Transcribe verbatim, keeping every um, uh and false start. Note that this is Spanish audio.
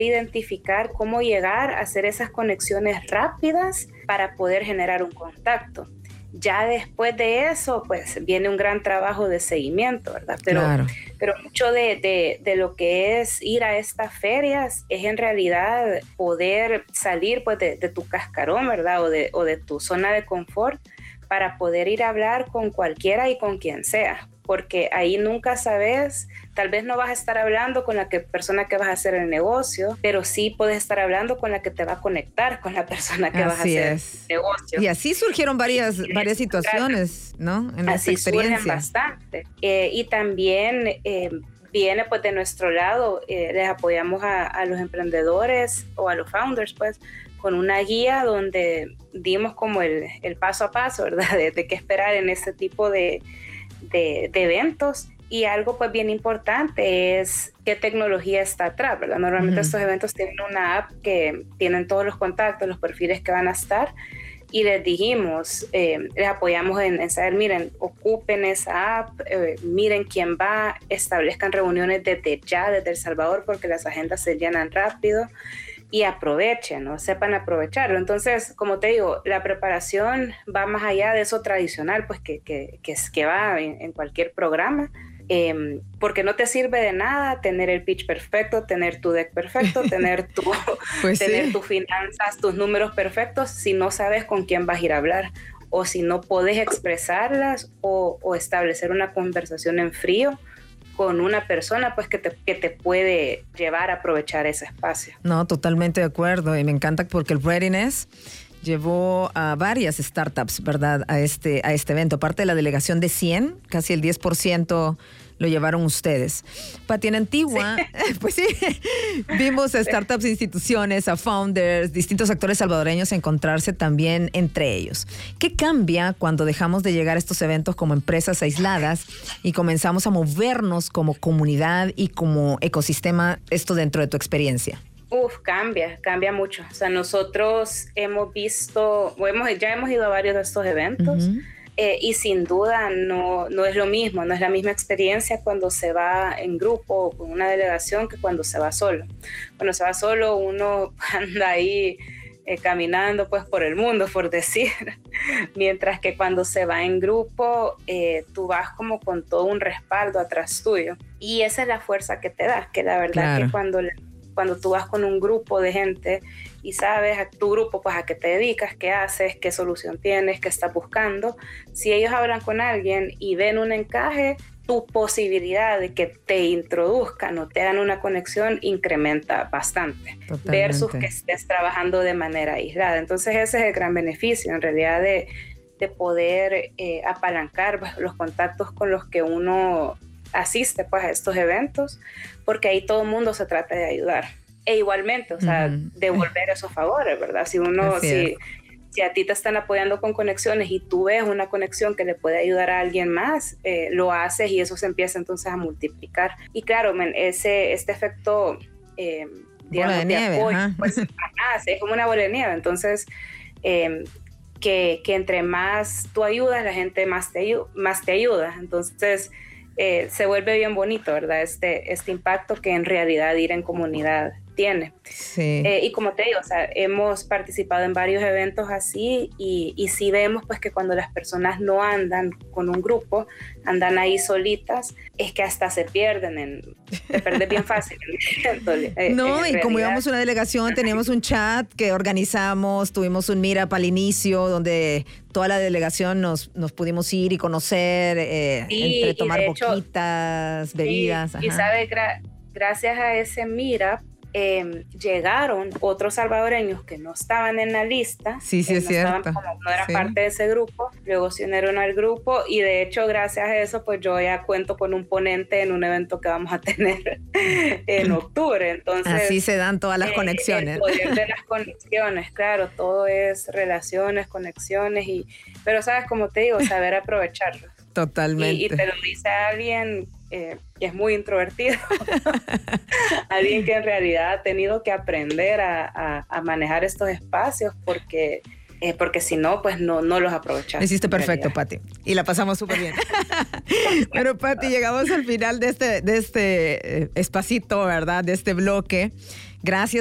identificar cómo llegar a hacer esas conexiones rápidas para poder generar un contacto. Ya después de eso, pues viene un gran trabajo de seguimiento, ¿verdad? Pero, claro. pero mucho de, de, de lo que es ir a estas ferias es en realidad poder salir pues de, de tu cascarón, ¿verdad? O de, o de tu zona de confort para poder ir a hablar con cualquiera y con quien sea. Porque ahí nunca sabes, tal vez no vas a estar hablando con la que, persona que vas a hacer el negocio, pero sí puedes estar hablando con la que te va a conectar con la persona que así vas a hacer es. el negocio. Y así surgieron varias, y, varias situaciones, claro, ¿no? En así surgen bastante. Eh, y también eh, viene pues de nuestro lado, eh, les apoyamos a, a los emprendedores o a los founders pues con una guía donde dimos como el, el paso a paso, ¿verdad? De, de qué esperar en este tipo de De, de eventos. Y algo pues bien importante es qué tecnología está atrás, ¿verdad? Normalmente uh-huh. estos eventos tienen una app que tienen todos los contactos, los perfiles que van a estar, y les dijimos, eh, les apoyamos en, en saber, miren, ocupen esa app, eh, miren quién va, establezcan reuniones desde ya, desde El Salvador, porque las agendas se llenan rápido, y aprovechen, ¿no? Sepan aprovecharlo. Entonces, como te digo, la preparación va más allá de eso tradicional, pues que, que, que, que va en, en cualquier programa, eh, porque no te sirve de nada tener el pitch perfecto, tener tu deck perfecto, tener, tu, pues tener sí. tus finanzas, tus números perfectos, si no sabes con quién vas a ir a hablar, o si no puedes expresarlas o, o establecer una conversación en frío con una persona pues que te, que te puede llevar a aprovechar ese espacio. No, totalmente de acuerdo, y me encanta porque el Readiness llevó a varias startups, ¿verdad?, a este, a este evento. Aparte de la delegación de cien, casi el diez por ciento lo llevaron ustedes. Pati, en Antigua, sí. pues sí, vimos a startups, instituciones, a founders, distintos actores salvadoreños encontrarse también entre ellos. ¿Qué cambia cuando dejamos de llegar a estos eventos como empresas aisladas y comenzamos a movernos como comunidad y como ecosistema, esto dentro de tu experiencia? Uf, cambia, cambia mucho. O sea, nosotros hemos visto, o hemos, ya hemos ido a varios de estos eventos, uh-huh. eh, y sin duda no, no es lo mismo, no es la misma experiencia cuando se va en grupo o con una delegación que cuando se va solo. Cuando se va solo uno anda ahí eh, caminando pues por el mundo, por decir, mientras que cuando se va en grupo eh, tú vas como con todo un respaldo atrás tuyo, y esa es la fuerza que te da, que la verdad claro. que cuando le cuando tú vas con un grupo de gente y sabes a tu grupo pues a qué te dedicas, qué haces, qué solución tienes, qué estás buscando, si ellos hablan con alguien y ven un encaje, tu posibilidad de que te introduzcan o te hagan una conexión incrementa bastante. Totalmente. Versus que estés trabajando de manera aislada. Entonces ese es el gran beneficio en realidad de, de poder eh, apalancar pues, los contactos con los que uno asiste pues a estos eventos, porque ahí todo el mundo se trata de ayudar e igualmente, o sea, uh-huh. devolver esos favores, ¿verdad? Si uno, si, si a ti te están apoyando con conexiones y tú ves una conexión que le puede ayudar a alguien más, eh, lo haces y eso se empieza entonces a multiplicar. Y claro, man, ese, este efecto eh, digamos, bola de, de nieve, apoyo, ajá. pues, ajá, es como una bola de nieve, entonces eh, que, que entre más tú ayudas, la gente más te, más te ayuda, entonces Eh, se vuelve bien bonito, ¿verdad? Este, este impacto que en realidad ir en comunidad tiene. Sí. Eh, y como te digo, o sea, hemos participado en varios eventos así y, y sí vemos pues que cuando las personas no andan con un grupo, andan ahí solitas, es que hasta se pierden, en, se pierden bien fácil. en, no, en y realidad. Como íbamos una delegación, teníamos un chat que organizamos, tuvimos un meetup al inicio donde toda la delegación nos, nos pudimos ir y conocer, eh, sí, entre tomar hecho, boquitas, bebidas. Sí, y sabes, gra- gracias a ese meetup, Eh, llegaron otros salvadoreños que no estaban en la lista, sí, sí, eh, es no, cierto. estaban, como, no eran sí. parte de ese grupo, luego se unieron al grupo y de hecho gracias a eso pues yo ya cuento con un ponente en un evento que vamos a tener en octubre, entonces así se dan todas las eh, conexiones. El poder de las conexiones, claro, todo es relaciones, conexiones, y pero sabes, como te digo, saber aprovecharlos. Totalmente. Y, y te lo dice alguien eh, que es muy introvertido, alguien que en realidad ha tenido que aprender a, a, a manejar estos espacios porque, eh, porque si no, pues no, no los aprovechas. Hiciste perfecto, Pati, y la pasamos súper bien. Pero Pati, llegamos al final de este, de este eh, espacito, ¿verdad? De este bloque. Gracias.